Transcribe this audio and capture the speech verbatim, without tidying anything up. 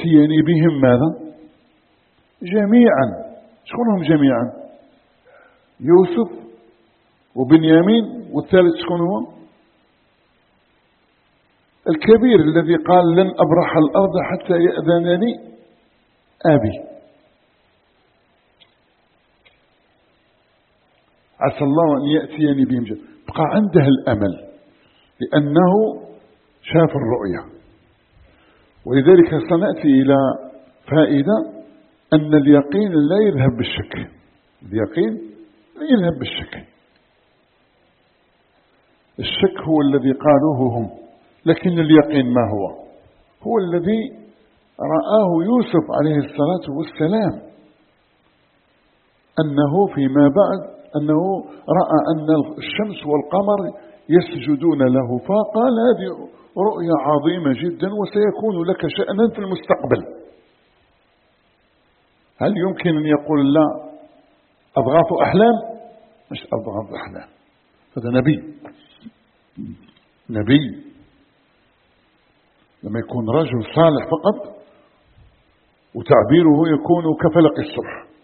يأتيني بهم ماذا؟ جميعا. شكون هم جميعا؟ يوسف وبنيامين، والثالث شكون هو؟ الكبير الذي قال لن أبرح الأرض حتى يأذن لي أبي. عسى الله أن يأتيني بهم جميعا. بقى عنده الأمل لأنه شاف الرؤيا. ولذلك سنأتي إلى فائدة أن اليقين لا يذهب بالشك. اليقين لا يذهب بالشك. الشك هو الذي قالوه هم، لكن اليقين ما هو؟ هو الذي رآه يوسف عليه الصلاة والسلام، أنه فيما بعد أنه رأى أن الشمس والقمر يسجدون له، فقال هذه رؤيا عظيمة جدا وسيكون لك شأنا في المستقبل. هل يمكن أن يقول الله أضغاث أحلام؟ مش أضغاث أحلام، هذا نبي. نبي لما يكون رجل صالح فقط وتعبيره يكون كفلق الصبح،